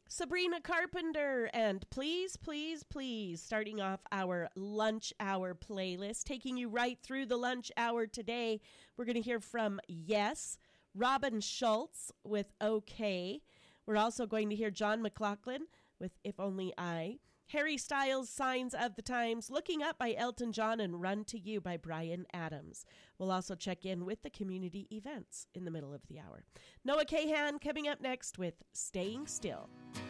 Sabrina Carpenter and Please, Please, Please, starting off our lunch hour playlist, taking you right through the lunch hour today. We're going to hear from Yes, Robin Schultz with OK. We're also going to hear John McLaughlin with If Only I, Harry Styles' Signs of the Times, Looking Up by Elton John, and Run to You by Bryan Adams. We'll also check in with the community events in the middle of the hour. Noah Kahan coming up next with Staying Still.